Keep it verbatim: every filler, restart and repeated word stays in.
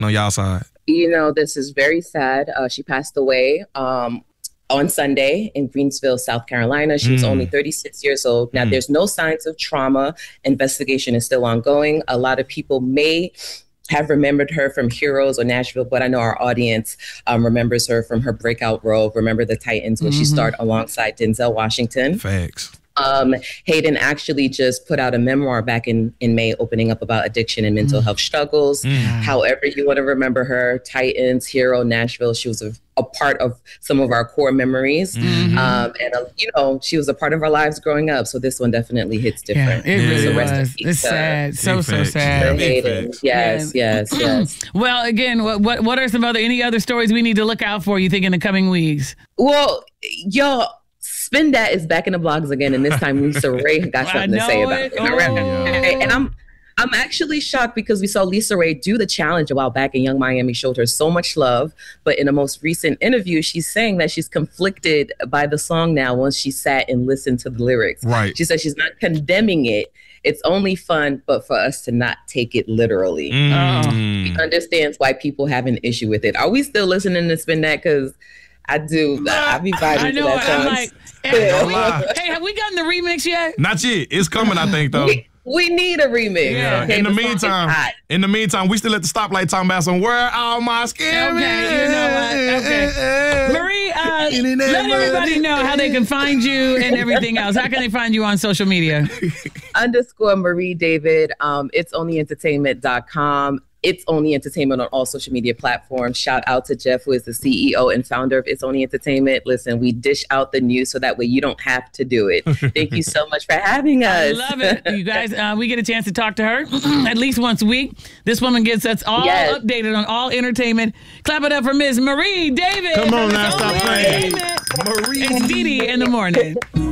on y'all side? You know, this is very sad. Uh, she passed away um, on Sunday in Greensville, South Carolina. She mm. was only thirty-six years old. Now, mm. there's no signs of trauma. Investigation is still ongoing. A lot of people may have remembered her from Heroes or Nashville, but I know our audience um, remembers her from her breakout role, Remember the Titans, when mm-hmm. she starred alongside Denzel Washington. Facts. Um, Hayden actually just put out a memoir back in, in May, opening up about addiction and mental mm. health struggles. Mm. However you want to remember her, Titans, Hero, Nashville, she was a, a part of some of our core memories. Mm-hmm. Um, and, uh, you know, she was a part of our lives growing up. So this one definitely hits different. Yeah, it really yeah. was. It's sad. So, big so facts. sad. Hayden. Yes, yes, yes. Well, again, what, what what are some other, any other stories we need to look out for, you think, in the coming weeks? Well, y'all, Spin That is back in the blogs again, and this time Lisa Ray got something to say about it. Oh. And I'm I'm actually shocked because we saw Lisa Ray do the challenge a while back, and Young Miami showed her so much love. But in a most recent interview, she's saying that she's conflicted by the song now once she sat and listened to the lyrics. Right. She said she's not condemning it. It's only fun, but for us to not take it literally. Mm. She understands why people have an issue with it. Are we still listening to Spin That? Because I do. I be vibing I know, to that song. I'm like, hey, have we, hey, have we gotten the remix yet? Not yet. It's coming, I think, though. We, we need a remix. Yeah. Okay, in the, the meantime, in the meantime, we still at the stoplight talking about some where all my skin. Okay, you know what? Okay, Marie, uh, let everybody know how they can find you and everything else. How can they find you on social media? Underscore Marie David. Um, it's only entertainment dot com. It's Only Entertainment on all social media platforms. Shout out to Jeff, who is the C E O and founder of It's Only Entertainment. Listen, we dish out the news so that way you don't have to do it. Thank you so much for having us. I love it. You guys, uh, we get a chance to talk to her at least once a week. This woman gets us all yes. updated on all entertainment. Clap it up for Miss Marie David. Come on now, stop playing. Marie. It's Dee Dee in the morning.